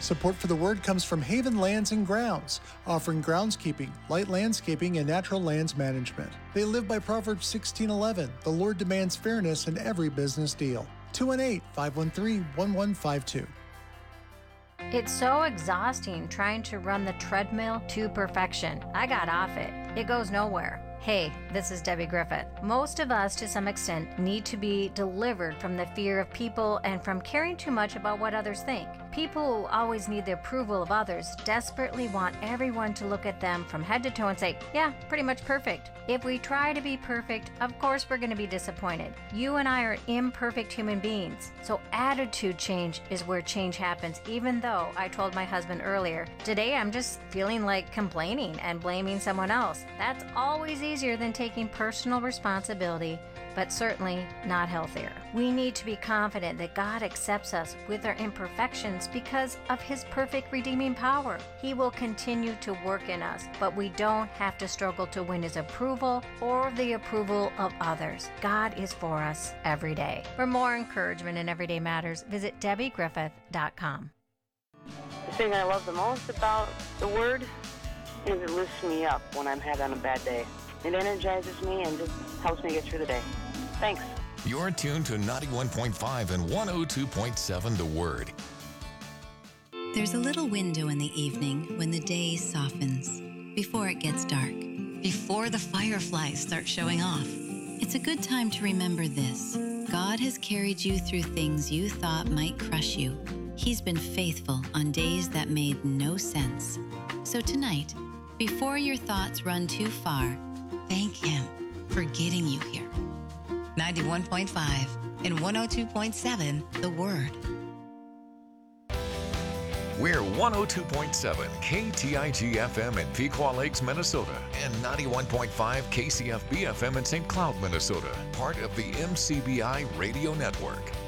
Support for the Word comes from Haven Lands and Grounds, offering groundskeeping, light landscaping, and natural lands management. They live by Proverbs 16:11. The Lord demands fairness in every business deal. 218-513-1152. It's so exhausting trying to run the treadmill to perfection. I got off it. It goes nowhere. Hey, this is Debbie Griffith. Most of us, to some extent, need to be delivered from the fear of people and from caring too much about what others think. People who always need the approval of others desperately want everyone to look at them from head to toe and say, yeah, pretty much perfect. If we try to be perfect, of course we're going to be disappointed. You and I are imperfect human beings. So attitude change is where change happens, even though I told my husband earlier, today I'm just feeling like complaining and blaming someone else. That's always easier than taking personal responsibility, but certainly not healthier. We need to be confident that God accepts us with our imperfections because of His perfect redeeming power. He will continue to work in us, but we don't have to struggle to win His approval or the approval of others. God is for us every day. For more encouragement in Everyday Matters, visit DebbieGriffith.com. The thing I love the most about the Word is it lifts me up when I'm having a bad day. It energizes me and just helps me get through the day. Thanks. You're tuned to 91.5 and 102.7 The Word. There's a little window in the evening when the day softens, before it gets dark, before the fireflies start showing off. It's a good time to remember this. God has carried you through things you thought might crush you. He's been faithful on days that made no sense. So tonight, before your thoughts run too far, thank Him for getting you here. 91.5 and 102.7 The Word. We're 102.7 KTIG FM in Pequot Lakes, Minnesota, and 91.5 KCFB FM in St. Cloud, Minnesota, part of the MCBI Radio Network.